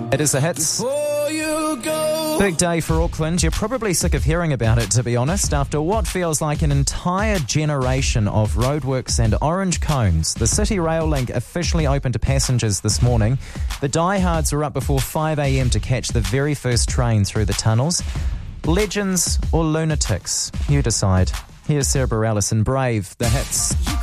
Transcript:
It is the hits. Big day for Auckland. You're probably sick of hearing about it, to be honest. After what feels like an entire generation of roadworks and orange cones, the City Rail Link officially opened to passengers this morning. The diehards were up before 5 a.m. to catch the very first train through the tunnels. Legends or lunatics? You decide. Here's Sarah Bareilles and Brave, the hits.